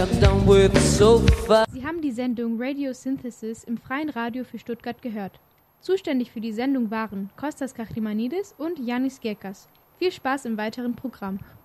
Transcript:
Sie haben die Sendung Radio Synthesis im Freien Radio für Stuttgart gehört. Zuständig für die Sendung waren Kostas Kachimanidis und Yannis Gerkas. Viel Spaß im weiteren Programm.